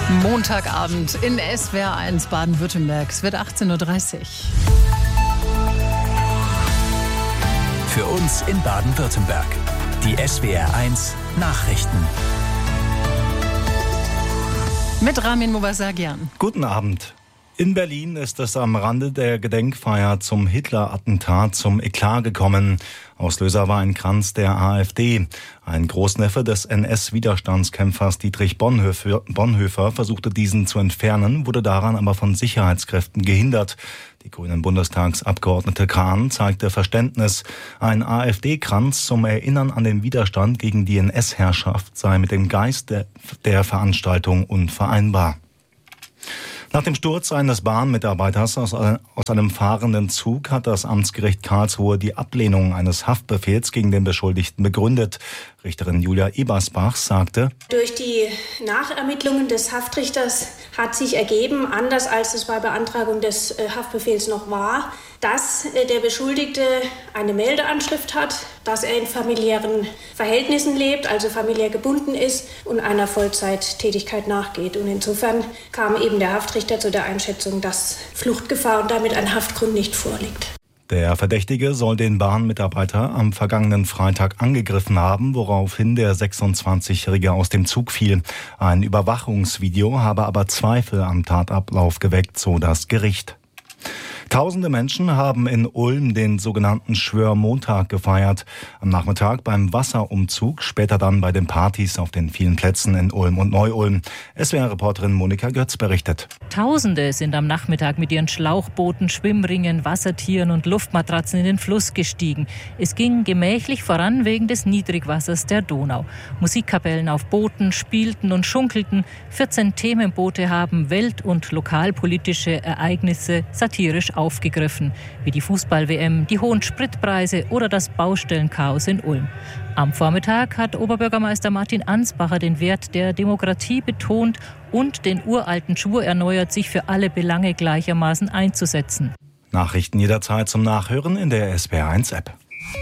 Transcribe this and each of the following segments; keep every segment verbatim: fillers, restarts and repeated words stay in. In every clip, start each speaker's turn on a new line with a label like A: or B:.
A: Montagabend in S W R eins Baden-Württemberg. Es wird achtzehn Uhr dreißig.
B: Für uns in Baden-Württemberg. Die S W R eins Nachrichten.
A: Mit Ramin Movasagian.
C: Guten Abend. In Berlin ist es am Rande der Gedenkfeier zum Hitler-Attentat zum Eklat gekommen. Auslöser war ein Kranz der AfD. Ein Großneffe des N S-Widerstandskämpfers Dietrich Bonhoeffer, Bonhoeffer versuchte diesen zu entfernen, wurde daran aber von Sicherheitskräften gehindert. Die grünen Bundestagsabgeordnete Kahn zeigte Verständnis. Ein AfD-Kranz zum Erinnern an den Widerstand gegen die N S-Herrschaft sei mit dem Geist der, der Veranstaltung unvereinbar. Nach dem Sturz eines Bahnmitarbeiters aus einem fahrenden Zug hat das Amtsgericht Karlsruhe die Ablehnung eines Haftbefehls gegen den Beschuldigten begründet. Richterin Julia Ebersbach sagte:
D: Durch die Nachermittlungen des Haftrichters hat sich ergeben, anders als es bei Beantragung des Haftbefehls noch war, dass der Beschuldigte eine Meldeanschrift hat, dass er in familiären Verhältnissen lebt, also familiär gebunden ist und einer Vollzeittätigkeit nachgeht. Und insofern kam eben der Haftrichter zu der Einschätzung, dass Fluchtgefahr und damit ein Haftgrund nicht vorliegt.
C: Der Verdächtige soll den Bahnmitarbeiter am vergangenen Freitag angegriffen haben, woraufhin der sechsundzwanzigjährige aus dem Zug fiel. Ein Überwachungsvideo habe aber Zweifel am Tatablauf geweckt, so das Gericht. Tausende Menschen haben in Ulm den sogenannten Schwörmontag gefeiert. Am Nachmittag beim Wasserumzug, später dann bei den Partys auf den vielen Plätzen in Ulm und Neu-Ulm. S W R-Reporterin Monika Götz berichtet.
E: Tausende sind am Nachmittag mit ihren Schlauchbooten, Schwimmringen, Wassertieren und Luftmatratzen in den Fluss gestiegen. Es ging gemächlich voran wegen des Niedrigwassers der Donau. Musikkapellen auf Booten spielten und schunkelten. vierzehn Themenboote haben welt- und lokalpolitische Ereignisse satirisch aufgegriffen, wie die Fußball-W M, die hohen Spritpreise oder das Baustellenchaos in Ulm. Am Vormittag hat Oberbürgermeister Martin Ansbacher den Wert der Demokratie betont und den uralten Schwur erneuert, sich für alle Belange gleichermaßen einzusetzen.
C: Nachrichten jederzeit zum Nachhören in der S W R eins App.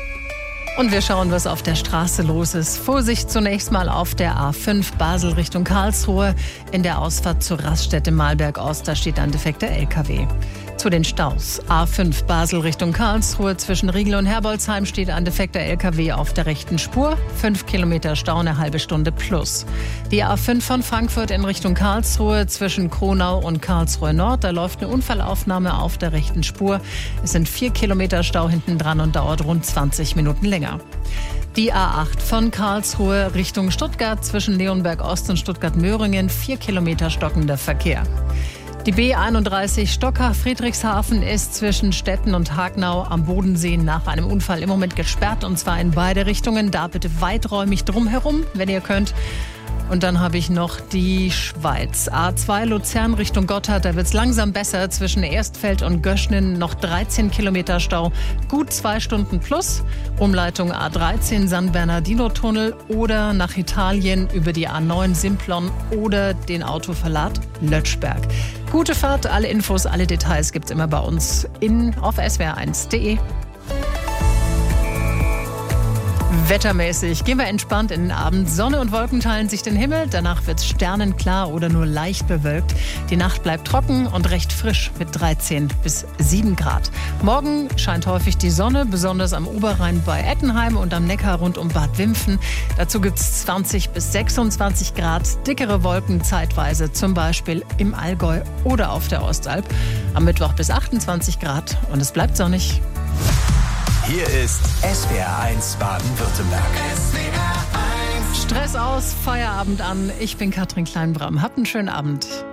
A: Und wir schauen, was auf der Straße los ist. Vorsicht zunächst mal auf der A fünf Basel Richtung Karlsruhe. In der Ausfahrt zur Raststätte Malberg-Ost, da steht ein defekter L K W. Zu den Staus. A fünf Basel Richtung Karlsruhe. Zwischen Riegel und Herbolzheim steht ein defekter L K W auf der rechten Spur. Fünf Kilometer Stau, eine halbe Stunde plus. Die A fünf von Frankfurt in Richtung Karlsruhe. Zwischen Kronau und Karlsruhe Nord. Da läuft eine Unfallaufnahme auf der rechten Spur. Es sind vier Kilometer Stau hinten dran und dauert rund zwanzig Minuten länger. Die A acht von Karlsruhe Richtung Stuttgart. Zwischen Leonberg Ost und Stuttgart-Möhringen. Vier Kilometer stockender Verkehr. Die B einunddreißig Stockach-Friedrichshafen ist zwischen Stetten und Hagnau am Bodensee nach einem Unfall im Moment gesperrt, und zwar in beide Richtungen. Da bitte weiträumig drumherum, wenn ihr könnt. Und dann habe ich noch die Schweiz. A zwei Luzern Richtung Gotthard, da wird es langsam besser. Zwischen Erstfeld und Göschnen noch dreizehn Kilometer Stau, gut zwei Stunden plus. Umleitung A dreizehn San Bernardino-Tunnel oder nach Italien über die A neun Simplon oder den Autoverlad Lötschberg. Gute Fahrt, alle Infos, alle Details gibt's immer bei uns in auf S W R eins punkt de. Wettermäßig gehen wir entspannt in den Abend. Sonne und Wolken teilen sich den Himmel. Danach wird es sternenklar oder nur leicht bewölkt. Die Nacht bleibt trocken und recht frisch mit dreizehn bis sieben Grad. Morgen scheint häufig die Sonne, besonders am Oberrhein bei Ettenheim und am Neckar rund um Bad Wimpfen. Dazu gibt es zwanzig bis sechsundzwanzig Grad. Dickere Wolken zeitweise, zum Beispiel im Allgäu oder auf der Ostalb. Am Mittwoch bis achtundzwanzig Grad und es bleibt sonnig.
B: Hier ist S W R eins Baden-Württemberg. S W R eins.
A: Stress aus, Feierabend an. Ich bin Katrin Kleinbram. Habt einen schönen Abend.